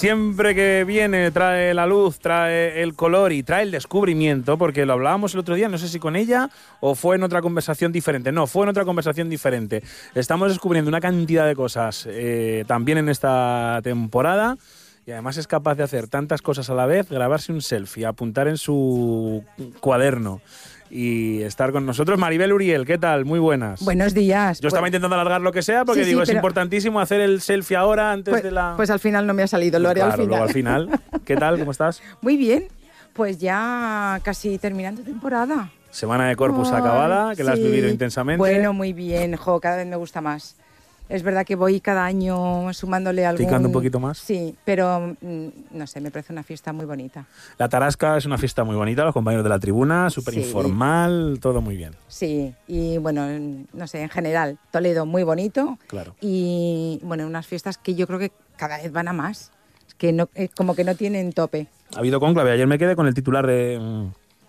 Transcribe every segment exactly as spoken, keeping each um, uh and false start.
siempre que viene trae la luz, trae el color y trae el descubrimiento, porque lo hablábamos el otro día, no sé si con ella o fue en otra conversación diferente. No, fue en otra conversación diferente. Estamos descubriendo una cantidad de cosas eh, también en esta temporada, y además es capaz de hacer tantas cosas a la vez, grabarse un selfie, apuntar en su cuaderno y estar con nosotros. Maribel Uriel, ¿qué tal? Muy buenas. Buenos días. Yo estaba pues, intentando alargar lo que sea porque sí, digo, sí, es pero... importantísimo hacer el selfie ahora antes pues, de la... Pues al final no me ha salido, lo haré claro, al final. Luego al final. ¿Qué tal? ¿Cómo estás? Muy bien, pues ya casi terminando temporada. Semana de Corpus Ay, acabada, que sí. la has vivido intensamente. Bueno, muy bien, jo, cada vez me gusta más. Es verdad que voy cada año sumándole algún... Picando un poquito más. Sí, pero mm, no sé, me parece una fiesta muy bonita. La Tarasca es una fiesta muy bonita, los compañeros de la tribuna, súper informal, sí. Todo muy bien. Sí, y bueno, no sé, en general, Toledo muy bonito. Claro. Y bueno, unas fiestas que yo creo que cada vez van a más, que no, como que no tienen tope. Ha habido cónclave, ayer me quedé con el titular de...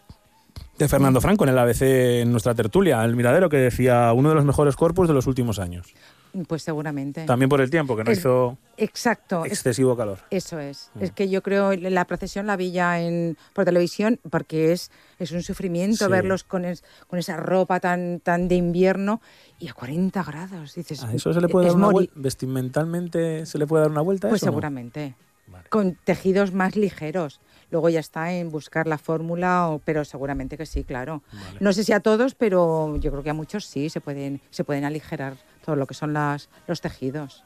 de Fernando Franco en el A B C, en nuestra tertulia, el Miradero, que decía uno de los mejores corpus de los últimos años. Pues seguramente. También por el tiempo, que no es, hizo exacto, excesivo es, calor. Eso es. Mm. Es que yo creo la procesión la vi ya en, por televisión, porque es, es un sufrimiento, sí, verlos con, es, con esa ropa tan, tan de invierno y a cuarenta grados. Dices, ¿a eso se le puede dar una vuelta? ¿Vestimentalmente se le puede dar una vuelta a pues eso? Pues seguramente. ¿No? Vale. Con tejidos más ligeros. Luego ya está en buscar la fórmula, o, pero seguramente que sí, claro. Vale. No sé si a todos, pero yo creo que a muchos sí se pueden, se pueden aligerar todo lo que son las, los tejidos.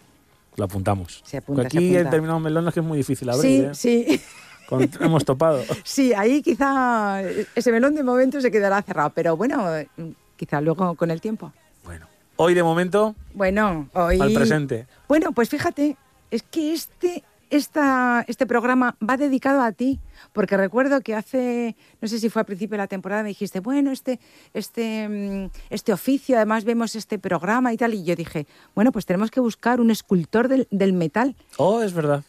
Lo apuntamos. Se apunta, aquí se apunta. En determinados melones que es muy difícil abrir. Sí, ¿eh? sí. Con, hemos topado. Sí, ahí quizá ese melón de momento se quedará cerrado, pero bueno, quizá luego con el tiempo. Bueno, hoy de momento. Bueno, hoy. Al presente. Bueno, pues fíjate, es que este. Esta, este programa va dedicado a ti, porque recuerdo que hace, no sé si fue a principio de la temporada, me dijiste, bueno, este, este, este oficio, además vemos este programa y tal, y yo dije, bueno, pues tenemos que buscar un escultor del, del metal. Oh, es verdad.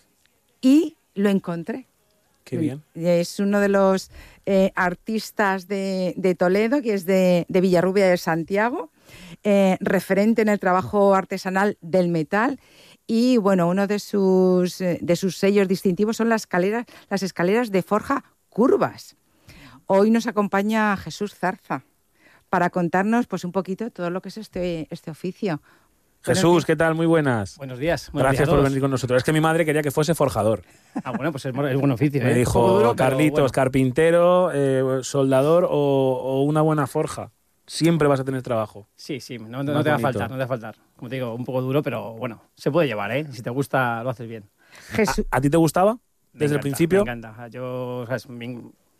Y lo encontré. Qué bien. Es uno de los eh, artistas de, de Toledo, que es de, de Villarrubia de Santiago, eh, referente en el trabajo artesanal del metal. Y bueno, uno de sus, de sus sellos distintivos son las escaleras, las escaleras de forja curvas. Hoy nos acompaña Jesús Zarza para contarnos pues un poquito todo lo que es este, este oficio. Jesús, ¿qué tal? Muy buenas. Buenos días. Buenos Gracias días por venir con nosotros. Es que mi madre quería que fuese forjador. Ah, bueno, pues es, es buen oficio. ¿eh? Me dijo, duro, Carlitos, bueno. carpintero, eh, soldador o, o una buena forja. Siempre vas a tener trabajo. Sí, sí, no, no, no te va a faltar, no te va a faltar. Como te digo, un poco duro, pero bueno, se puede llevar, ¿eh? Si te gusta, lo haces bien. Jesús. ¿A, ¿A ti te gustaba desde encanta, el principio? Me encanta. Yo, ¿sabes? Me,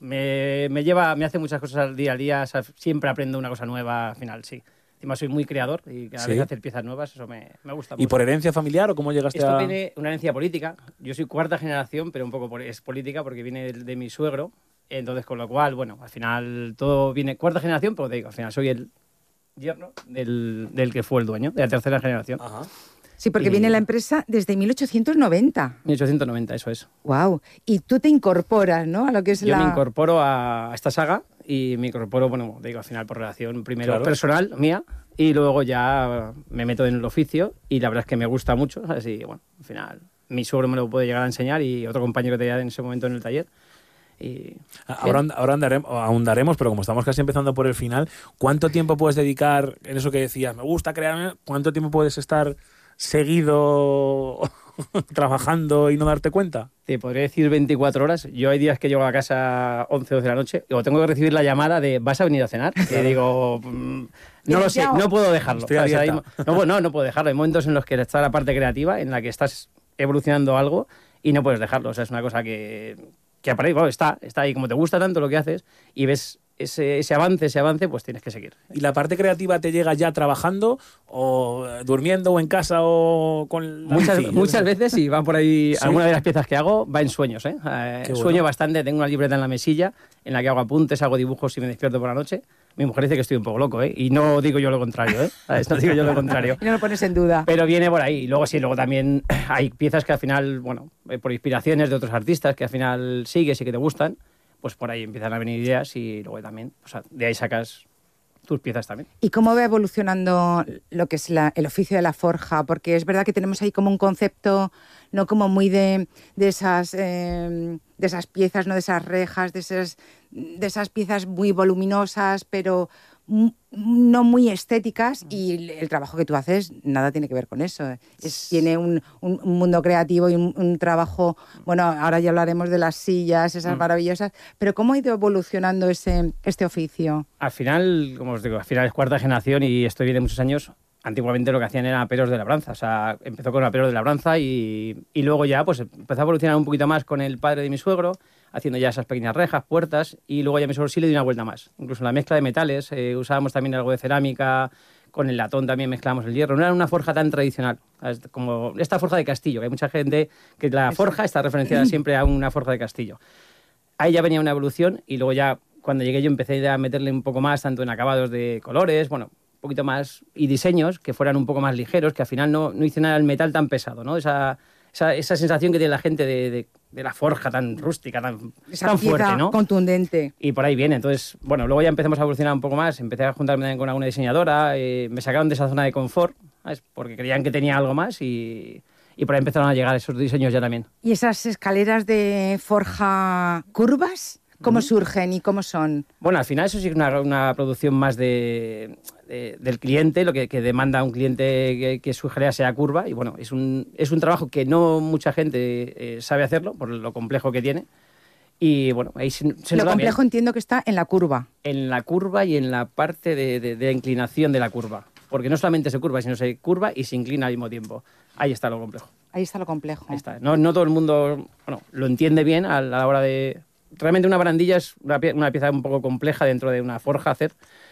me, me lleva, me hace muchas cosas al día a día, ¿sabes? Siempre aprendo una cosa nueva al final, sí. Encima soy muy creador y cada ¿sí? vez hacer piezas nuevas, eso me, me gusta mucho. ¿Y por herencia familiar o cómo llegaste Esto a...? Esto viene una herencia política. Yo soy cuarta generación, pero un poco por, es política porque viene de, de mi suegro. Entonces, con lo cual, bueno, al final todo viene cuarta generación, pero te digo, al final soy el yerno del, del que fue el dueño, de la tercera generación. Ajá. Sí, porque y... viene la empresa desde mil ochocientos noventa. mil ochocientos noventa, eso es. Wow. Y tú te incorporas, ¿no? A lo que es Yo la... me incorporo a esta saga y me incorporo, bueno, digo, al final por relación primero claro. personal mía y luego ya me meto en el oficio y la verdad es que me gusta mucho, ¿sabes? Y bueno, al final mi suegro me lo puede llegar a enseñar y otro compañero que tenía en ese momento en el taller. Y, ahora ahora andaremos, ahondaremos, pero como estamos casi empezando por el final, ¿cuánto tiempo puedes dedicar en eso que decías? Me gusta crear, ¿cuánto tiempo puedes estar seguido trabajando y no darte cuenta? Te podría decir veinticuatro horas. Yo hay días que llego a casa once, doce de la noche y tengo que recibir la llamada de ¿vas a venir a cenar? Y digo, mmm, no lo sé, no puedo dejarlo. Ahí, no, no, no puedo dejarlo. Hay momentos en los que está la parte creativa, en la que estás evolucionando algo y no puedes dejarlo. O sea, es una cosa que... que aparece, bueno, está, está ahí, como te gusta tanto lo que haces y ves ese, ese avance, ese avance, pues tienes que seguir. ¿Y la parte creativa te llega ya trabajando o durmiendo o en casa o con la Muchas, bici? muchas veces, sí, van por ahí, ¿sí? Alguna de las piezas que hago va en sueños, ¿eh? eh bueno. Sueño bastante, tengo una libreta en la mesilla en la que hago apuntes, hago dibujos y me despierto por la noche. Mi mujer dice que estoy un poco loco, ¿eh? Y no digo yo lo contrario, ¿eh? No digo yo lo contrario. Y no lo pones en duda. Pero viene por ahí. Y luego sí, luego también hay piezas que al final, bueno, por inspiraciones de otros artistas que al final sigues y que te gustan, pues por ahí empiezan a venir ideas y luego también, o sea, de ahí sacas tus piezas también. ¿Y cómo va evolucionando lo que es la, el oficio de la forja? Porque es verdad que tenemos ahí como un concepto, no como muy de, de esas eh, de esas piezas, no de esas rejas, de esas, de esas piezas muy voluminosas, pero no muy estéticas, y el trabajo que tú haces nada tiene que ver con eso. Es, tiene un, un, un mundo creativo y un, un trabajo, bueno, ahora ya hablaremos de las sillas, esas mm. maravillosas, pero ¿cómo ha ido evolucionando ese, este oficio? Al final, como os digo, al final es cuarta generación y esto viene de muchos años. Antiguamente lo que hacían era aperos de labranza, o sea, empezó con aperos de labranza y, y luego ya pues empezó a evolucionar un poquito más con el padre de mi suegro, haciendo ya esas pequeñas rejas, puertas, y luego ya mi suegro sí le dio una vuelta más. Incluso en la mezcla de metales, eh, usábamos también algo de cerámica, con el latón también mezclábamos el hierro. No era una forja tan tradicional, como esta forja de castillo, que hay mucha gente que la forja está referenciada siempre a una forja de castillo. Ahí ya venía una evolución y luego ya cuando llegué yo empecé a meterle un poco más, tanto en acabados de colores, bueno, un poquito más, y diseños que fueran un poco más ligeros, que al final no, no hicieran el metal tan pesado, ¿no? Esa, esa, esa sensación que tiene la gente de, de, de la forja tan rústica, tan, esa tan pieza fuerte, ¿no? Contundente. Y por ahí viene. Entonces, bueno, luego ya empezamos a evolucionar un poco más, empecé a juntarme también con alguna diseñadora, eh, me sacaron de esa zona de confort, ¿sabes? Porque creían que tenía algo más y, y por ahí empezaron a llegar esos diseños ya también. ¿Y esas escaleras de forja curvas? ¿Cómo surgen y cómo son? Bueno, al final eso sí es una, una producción más de, de, del cliente, lo que, que demanda un cliente que, que su escalera sea curva. Y bueno, es un, es un trabajo que no mucha gente eh, sabe hacerlo por lo complejo que tiene. Y bueno, ahí se, se Lo complejo bien. Entiendo que está en la curva. En la curva y en la parte de, de, de inclinación de la curva. Porque no solamente se curva, sino se curva y se inclina al mismo tiempo. Ahí está lo complejo. Ahí está lo complejo. Ahí está. No, no todo el mundo bueno, lo entiende bien a la hora de... Realmente una barandilla es una, pie una pieza un poco compleja dentro de una forja hacer,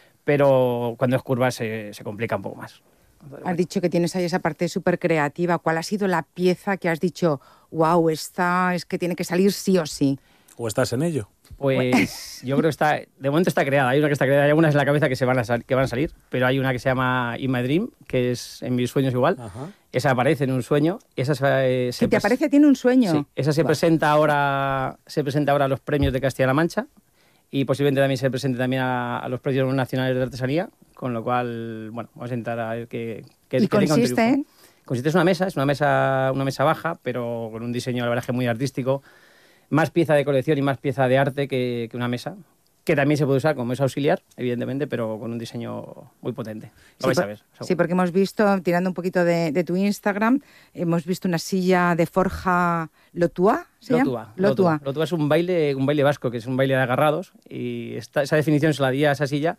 pero cuando es curva se, se complica un poco más. Has dicho que tienes ahí esa parte súper creativa. ¿Cuál ha sido la pieza que has dicho, wow, esta es que tiene que salir sí o sí? ¿O estás en ello? Pues yo creo que está, de momento está creada. Hay una que está creada, hay algunas en la cabeza que, se van a que van a salir, pero hay una que se llama In My Dream, que es en mis sueños igual. Ajá. Esa aparece en un sueño. Esa se, se te aparece, tiene un sueño. Sí, esa se, wow. presenta ahora, se presenta ahora a los premios de Castilla-La Mancha y posiblemente también se presente también a, a los premios nacionales de artesanía, con lo cual, bueno, vamos a intentar a ver qué... qué ¿Y consiste en? Consiste en una mesa, es una mesa, una mesa baja, pero con un diseño, la verdad, que muy artístico. Más pieza de colección y más pieza de arte que, que una mesa, que también se puede usar como mesa auxiliar, evidentemente, pero con un diseño muy potente. Lo sí, vais por, a ver. Seguro. Sí, porque hemos visto, tirando un poquito de, de tu Instagram, hemos visto una silla de forja Lotua, ¿se Lotua, llama? Lotua. Lotua. Lotua es un baile, un baile vasco, que es un baile de agarrados, y esta, esa definición se la di a esa silla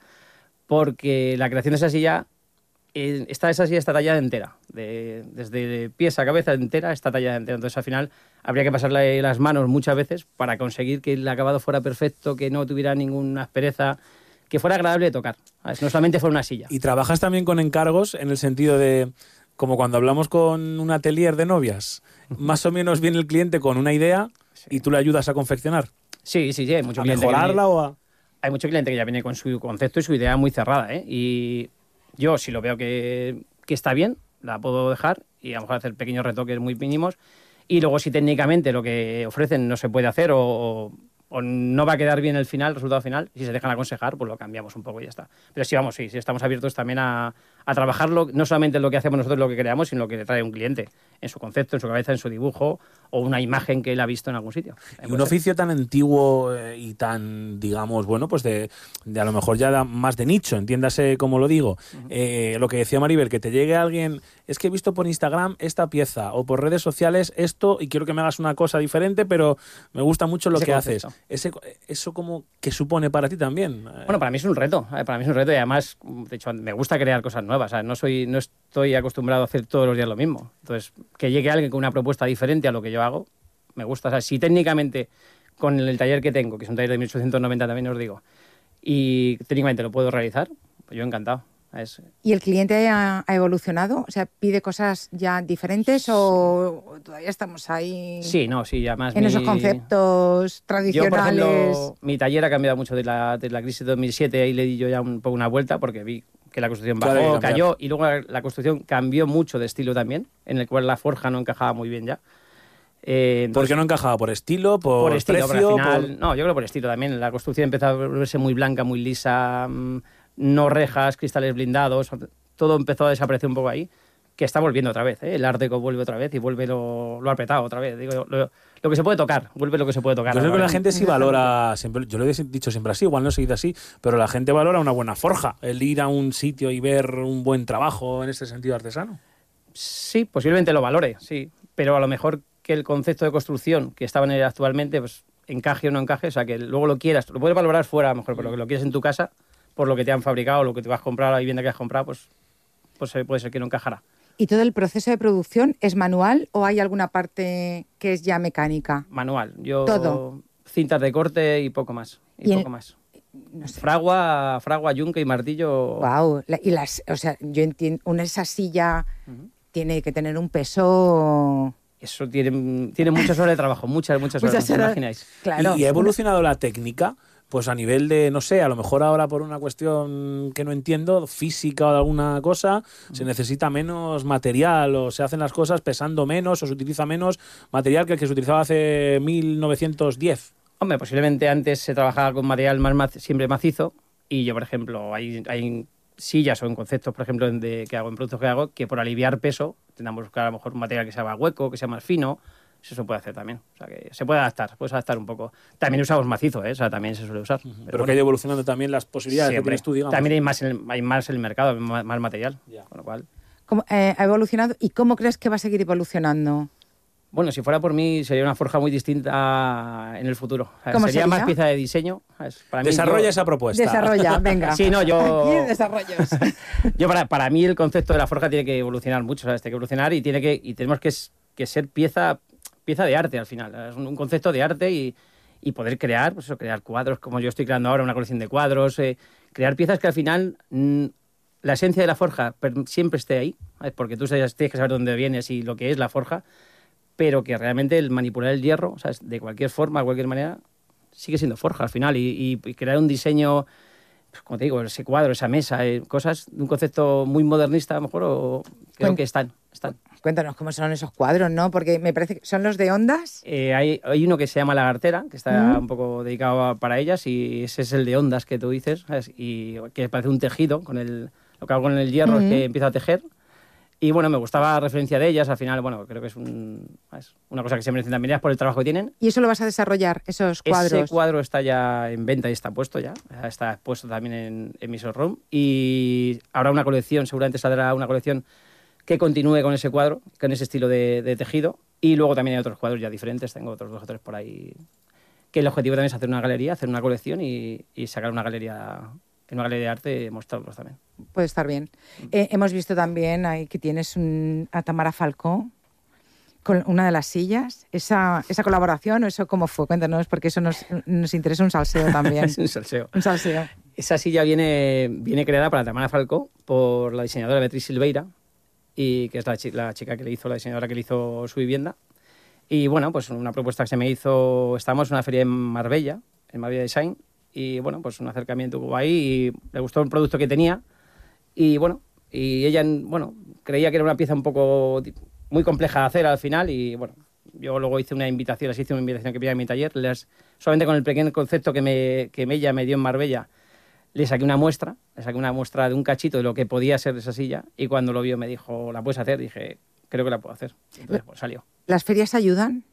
porque la creación de esa silla, eh, esta, esa silla está tallada entera, de, desde pies a cabeza entera está tallada entera, entonces al final habría que pasarle las manos muchas veces para conseguir que el acabado fuera perfecto, que no tuviera ninguna aspereza, que fuera agradable de tocar, ¿sabes? No solamente fuera una silla. ¿Y trabajas también con encargos en el sentido de, como cuando hablamos con un atelier de novias, más o menos viene el cliente con una idea sí. y tú le ayudas a confeccionar? Sí, sí, sí, hay mucho ¿A cliente mejorarla que viene, o a...? Hay mucho cliente que ya viene con su concepto y su idea muy cerrada, ¿eh? Y yo, si lo veo que, que está bien, la puedo dejar y a lo mejor hacer pequeños retoques muy mínimos. Y luego si técnicamente lo que ofrecen no se puede hacer o, o, o no va a quedar bien el final, el resultado final, si se dejan aconsejar, pues lo cambiamos un poco y ya está. Pero sí, vamos, sí, sí estamos abiertos también a, a trabajarlo, no solamente en lo que hacemos nosotros, lo que creamos, sino lo que le trae un cliente, en su concepto, en su cabeza, en su dibujo o una imagen que él ha visto en algún sitio. Y un oficio tan antiguo eh, y tan, digamos, bueno, pues de, de a lo mejor ya más de nicho, entiéndase como lo digo. Uh-huh. eh, lo que decía Maribel, que te llegue alguien, es que he visto por Instagram esta pieza o por redes sociales esto y quiero que me hagas una cosa diferente, pero me gusta mucho lo Ese que concepto. haces. Ese, ¿Eso como que supone para ti también? Bueno, para mí es un reto, para mí es un reto y además, de hecho, me gusta crear cosas nuevas, ¿sabes? No soy, no estoy acostumbrado a hacer todos los días lo mismo. Entonces, que llegue alguien con una propuesta diferente a lo que yo hago, me gusta. O sea, si técnicamente, con el taller que tengo, que es un taller de mil ochocientos noventa también os digo, y técnicamente lo puedo realizar, pues yo encantado. Es... ¿Y el cliente ha, ha evolucionado? O sea, ¿pide cosas ya diferentes o, o todavía estamos ahí? Sí, no, sí, además... En mi... esos conceptos tradicionales. Yo, por ejemplo, mi taller ha cambiado mucho de la, de la crisis de dos mil siete, ahí le di yo ya un poco una vuelta porque vi que la construcción bajó, claro, cayó, y luego la, la construcción cambió mucho de estilo también, en el cual la forja no encajaba muy bien ya. Eh, entonces, ¿por qué no encajaba? ¿Por estilo? ¿Por, por estilo, precio? Al final, por... No, yo creo por estilo también. La construcción empezó a volverse muy blanca, muy lisa. no rejas, cristales blindados, todo empezó a desaparecer un poco ahí, que está volviendo otra vez, ¿eh? El Art Deco vuelve otra vez y vuelve lo, lo apretado otra vez. Digo, lo, lo que se puede tocar, vuelve lo que se puede tocar. Yo creo que la gente sí valora, siempre, yo lo he dicho siempre así, igual no se dice así, pero la gente valora una buena forja, el ir a un sitio y ver un buen trabajo en este sentido artesano. Sí, posiblemente lo valore, sí, pero a lo mejor que el concepto de construcción que estaba en él actualmente, pues encaje o no encaje, o sea, que luego lo quieras, lo puedes valorar fuera a lo mejor, pero que lo quieres en tu casa, por lo que te han fabricado, lo que te vas a comprar, la vivienda que has comprado, pues, pues puede ser que no encajará. ¿Y todo el proceso de producción es manual o hay alguna parte que es ya mecánica? Manual. Yo todo. Cintas de corte y poco más. Y, y poco el, más. No sé. Fragua, fragua, yunque y martillo. Wow. Y las, o sea, yo entiendo, una esa silla uh-huh. tiene que tener un peso. Eso tiene, tiene muchas horas de trabajo, muchas, muchas horas, muchas no horas. os imagináis. Claro. ¿Y, y ha evolucionado la técnica? Pues a nivel de, no sé, a lo mejor ahora por una cuestión que no entiendo, física o de alguna cosa, mm. se necesita menos material o se hacen las cosas pesando menos o se utiliza menos material que el que se utilizaba hace mil novecientos diez. Hombre, posiblemente antes se trabajaba con material más mac- siempre macizo y yo, por ejemplo, hay, hay sillas o en conceptos, por ejemplo, de, que hago, en productos que hago, que por aliviar peso tendamos que buscar a lo mejor un material que sea más hueco, que sea más fino. Eso se puede hacer también. O sea, que se puede adaptar, puedes adaptar un poco. También usamos macizo, ¿eh? O sea, también se suele usar. Uh-huh. Pero, pero que bueno, ha ido evolucionando también las posibilidades siempre. que tienes tú, digamos. También hay más en el, hay más en el mercado, más, más material. Yeah. Con lo cual... ¿Cómo, eh, ha evolucionado? ¿Y cómo crees que va a seguir evolucionando? Bueno, si fuera por mí, sería una forja muy distinta en el futuro. ¿Cómo sería, sería? más pieza de diseño. Para mí, Desarrolla yo... esa propuesta. Desarrolla, venga. Sí, no, yo... Aquí desarrollos. yo para, para mí el concepto de la forja tiene que evolucionar mucho, ¿sabes? Tiene que evolucionar y, tiene que, y tenemos que, que ser pieza... pieza de arte al final, es un concepto de arte y, y poder crear, pues eso, crear cuadros, como yo estoy creando ahora una colección de cuadros, eh, crear piezas que al final mmm, la esencia de la forja siempre esté ahí, ¿sabes? Porque tú tienes que saber dónde vienes y lo que es la forja, pero que realmente el manipular el hierro, ¿sabes? De cualquier forma, de cualquier manera, sigue siendo forja al final y, y, y crear un diseño, pues, como te digo, ese cuadro, esa mesa, eh, cosas de un concepto muy modernista a lo mejor, o creo bueno. que están, están. Cuéntanos cómo son esos cuadros, ¿no? Porque me parece que son los de ondas. Eh, hay, hay uno que se llama Lagartera, que está uh-huh. un poco dedicado a, para ellas, y ese es el de ondas que tú dices, ¿sabes? Y que parece un tejido, con el, lo que hago con el hierro uh-huh. es que empiezo a tejer. Y bueno, me gustaba la referencia de ellas, al final, bueno, creo que es, un, es una cosa que se merecen también ellas por el trabajo que tienen. ¿Y eso lo vas a desarrollar, esos cuadros? Ese cuadro está ya en venta y está puesto ya, está puesto también en, en mi showroom, y habrá una colección, seguramente saldrá una colección que continúe con ese cuadro, con ese estilo de, de tejido. Y luego también hay otros cuadros ya diferentes, tengo otros dos o tres por ahí, que el objetivo también es hacer una galería, hacer una colección y, y sacar una galería, en una galería de arte y mostrarlos también. Puede estar bien. Eh, hemos visto también ahí que tienes un, a Tamara Falcó con una de las sillas. Esa, esa colaboración, ¿eso cómo fue? Cuéntanos, porque eso nos, nos interesa un salseo también. Es un salseo. Un salseo. Esa silla viene, viene creada para Tamara Falcó por la diseñadora Beatriz Silveira, y que es la, chi- la chica que le hizo, la diseñadora que le hizo su vivienda. Y bueno, pues una propuesta que se me hizo, estábamos en una feria en Marbella, en Marbella Design, y bueno, pues un acercamiento hubo ahí y le gustó el producto que tenía, y bueno, y ella, bueno, creía que era una pieza un poco, muy compleja de hacer al final, y bueno, yo luego hice una invitación, les hice una invitación que pedía en mi taller, les, solamente con el pequeño concepto que, me, que ella me dio en Marbella, le saqué una muestra, le saqué una muestra de un cachito de lo que podía ser esa silla, y cuando lo vio me dijo, ¿la puedes hacer? Dije, creo que la puedo hacer. Entonces, pues salió. ¿Las ferias ayudan?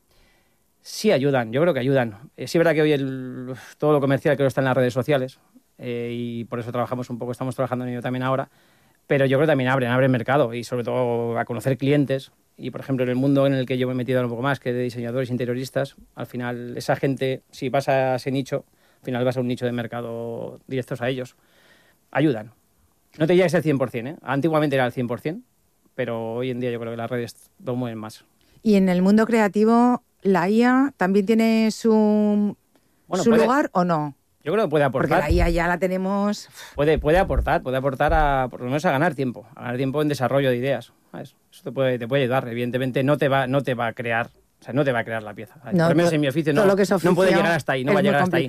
Sí ayudan, yo creo que ayudan. Eh, sí es verdad que hoy el, todo lo comercial creo que está en las redes sociales, eh, y por eso trabajamos un poco, estamos trabajando en ello también ahora, pero yo creo que también abren, abren mercado, y sobre todo a conocer clientes. Y, por ejemplo, en el mundo en el que yo me he metido un poco más, que de diseñadores interioristas, al final esa gente, si vas a ese nicho, al final vas a un nicho de mercado directos a ellos. Ayudan. No te diría que es el cien por ciento, ¿eh? Antiguamente era el cien por ciento, pero hoy en día yo creo que las redes lo mueven más. Y en el mundo creativo, ¿la I A también tiene su, bueno, su puede, lugar o no? Yo creo que puede aportar. Porque la I A ya la tenemos... Puede, puede aportar, puede aportar a, por lo menos a ganar tiempo, a ganar tiempo en desarrollo de ideas, ¿sabes? Eso te puede, te puede ayudar. Evidentemente no te va, no te va a crear, o sea, no te va a crear la pieza. ¿Sabes? No, por lo menos to, en mi oficio no, lo que es oficio no puede llegar hasta ahí, no va a llegar hasta ahí.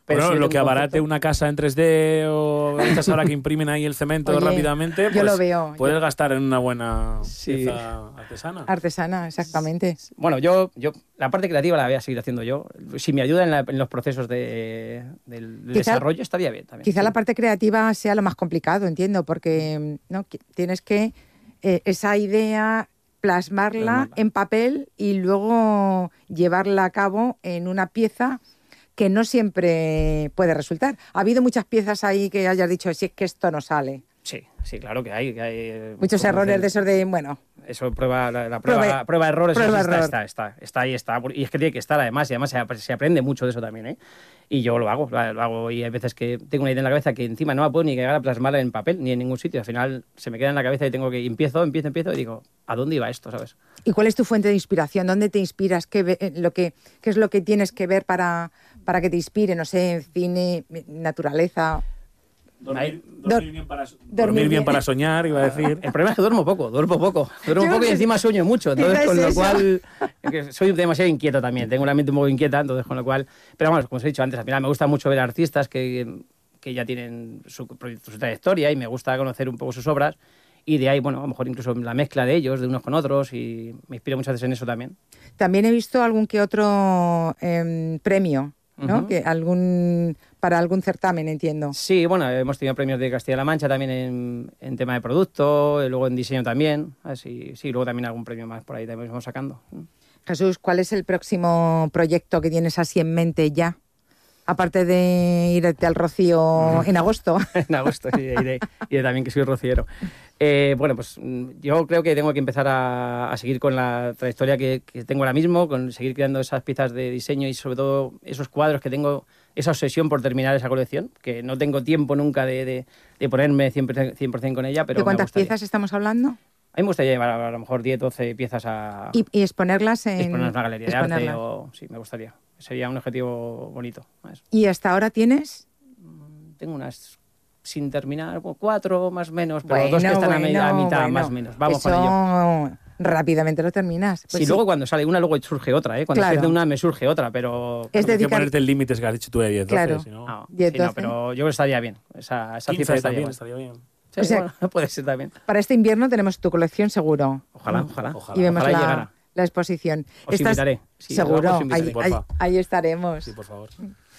Pero bueno, sí, lo que un abarate concepto. una casa en tres D o estas ahora que imprimen ahí el cemento Oye, rápidamente, yo pues lo veo. puedes Yo- gastar en una buena Sí. pieza artesana. Artesana, exactamente. Bueno, yo, yo la parte creativa la voy a seguir haciendo yo. Si me ayuda en, la- en los procesos de, del, del Quizá- desarrollo, estaría bien también. Quizá sí. la parte creativa sea lo más complicado, entiendo, porque ¿no? Que tienes que eh, esa idea plasmarla Plasmarla. en papel y luego llevarla a cabo en una pieza que no siempre puede resultar. Ha habido muchas piezas ahí que hayas dicho, si es que esto no sale. Sí, sí, claro que hay. que hay Muchos como errores dicen, de esos de, bueno, Eso, prueba, la, la prueba, Prueba- prueba de errores, eso prueba sí está, error. está, está, está ahí, está. Y es que tiene que estar, además, y además se, ap- se aprende mucho de eso también, ¿eh? Y yo lo hago, lo hago, y hay veces que tengo una idea en la cabeza que encima no la puedo ni llegar a plasmarla en papel, ni en ningún sitio. Al final se me queda en la cabeza y tengo que, empiezo, empiezo, empiezo, y digo, ¿a dónde iba esto, sabes? ¿y cuál es tu fuente de inspiración? ¿Dónde te inspiras? ¿Qué, ve- eh, lo que, qué es lo que tienes que ver para, para que te inspire? No sé, cine, naturaleza. Dormir, Dor- dormir bien para, dormir dormir bien bien. para soñar, iba a decir. El problema es que duermo poco, duermo poco. Duermo Yo poco y que- encima sueño mucho. Entonces, ¿Qué con es lo eso? cual, es que soy demasiado inquieto también. Tengo una mente un poco inquieta, entonces con lo cual... Pero bueno, como os he dicho antes, al final me gusta mucho ver artistas que, que ya tienen su, su trayectoria y me gusta conocer un poco sus obras. Y de ahí, bueno, a lo mejor incluso la mezcla de ellos, de unos con otros, y me inspiro muchas veces en eso también. También he visto algún que otro em, premio, ¿no? Ujú. Que algún para algún certamen, entiendo. Sí, bueno, hemos tenido premios de Castilla-La Mancha también en, en tema de producto, y luego en diseño también. Así, sí, luego también algún premio más por ahí también vamos sacando. Jesús, ¿cuál es el próximo proyecto que tienes así en mente ya? Aparte de irte al Rocío en agosto. En agosto, sí, iré, iré también, que soy rociero. Eh, bueno, pues mm, yo creo que tengo que empezar a, a seguir con la trayectoria que, que tengo ahora mismo, con seguir creando esas piezas de diseño y sobre todo esos cuadros que tengo, esa obsesión por terminar esa colección, que no tengo tiempo nunca de, de, de ponerme cien por ciento, cien por ciento con ella, pero ¿De me cuántas gustaría. piezas estamos hablando? A mí me gustaría llevar a lo mejor diez, doce piezas a Y, y exponerlas en... exponerlas en una galería de arte. exponerlas. O, sí, me gustaría. Sería un objetivo bonito. ¿sabes? ¿Y hasta ahora tienes? Tengo unas sin terminar, bueno, cuatro más o menos, pero Bueno, dos que están a, me- a bueno, mitad bueno. más o menos. Vamos Eso con ello. rápidamente lo terminas. Pues Sí, sí. luego cuando sale una, luego surge otra, ¿eh? Cuando Claro. empieza una, me surge otra, pero... Es Hay que dedicar... ponerte el límite que has dicho tú de diez, doce, Claro. si no, No, diez, sí, no, doce. pero yo creo que estaría bien. Esa, esa quince cifra estaría también bien. estaría bien. Sí, O sea- bueno, puede ser también. Para este invierno tenemos tu colección seguro. Ojalá, ojalá. Ojalá. Y vemos Ojalá la, llegara. la exposición. Os Estás- invitaré. Sí, seguro, os invitaré, ahí, porfa. ahí- ahí estaremos. Sí, por favor.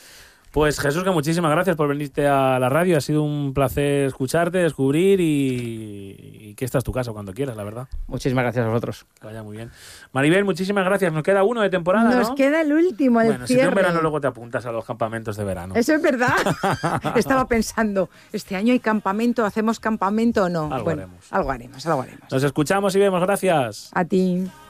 Pues Jesús, que muchísimas gracias por venirte a la radio. Ha sido un placer escucharte, descubrir y, y que esta es tu casa cuando quieras, la verdad. Muchísimas gracias a vosotros. Que vaya muy bien. Maribel, muchísimas gracias. Nos queda uno de temporada, Nos ¿no? queda el último, el Bueno, si tú cierre. en verano luego te apuntas a los campamentos de verano. Eso es verdad. Estaba pensando, ¿este año hay campamento? ¿Hacemos campamento o no? Algo bueno, haremos. algo haremos, algo haremos. Nos escuchamos y vemos. Gracias. A ti.